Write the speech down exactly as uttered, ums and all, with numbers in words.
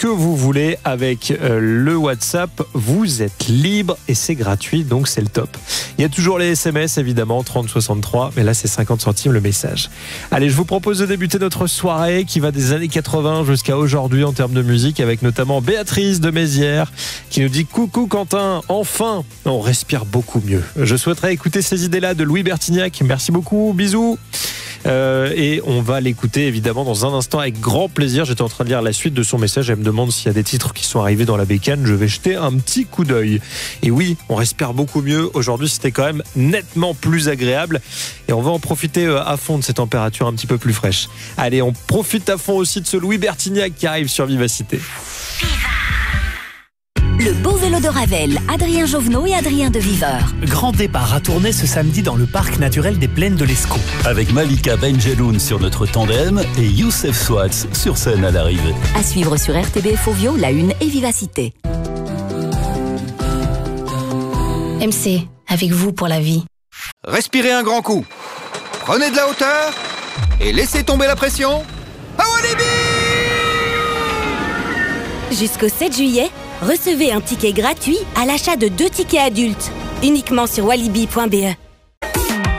que vous voulez avec euh, le WhatsApp. Vous êtes libre et c'est gratuit, donc c'est le top. Il y a toujours les S M S, évidemment, trente soixante-trois, mais là, c'est cinquante centimes le message. Allez, je vous propose de débuter notre soirée qui va des années quatre-vingts jusqu'à aujourd'hui en termes de musique, avec notamment Béatrice de Mézières qui nous dit « Coucou Quentin, enfin, on respire beaucoup mieux. Je souhaiterais écouter ces idées-là de Louis Bertignac. Merci beaucoup, bisous. » Euh, et on va l'écouter évidemment dans un instant avec grand plaisir. J'étais en train de lire la suite de son message. Elle me demande s'il y a des titres qui sont arrivés dans la bécane. Je vais jeter un petit coup d'œil. Et oui, on respire beaucoup mieux. Aujourd'hui, c'était quand même nettement plus agréable. Et on va en profiter à fond de ces températures un petit peu plus fraîches. Allez, on profite à fond aussi de ce Louis Bertignac qui arrive sur Vivacité. Le beau vélo de Ravel, Adrien Jovenot et Adrien de Viveur. Grand départ à tourner ce samedi dans le parc naturel des Plaines de l'Escaut. Avec Malika Benjeloun sur notre tandem et Youssef Swatz sur scène à l'arrivée. À suivre sur R T B F Ovio, La Une et Vivacité. M C, avec vous pour la vie. Respirez un grand coup. Prenez de la hauteur et laissez tomber la pression. À Walibi! Jusqu'au sept juillet, recevez un ticket gratuit à l'achat de deux tickets adultes, uniquement sur walibi point b e.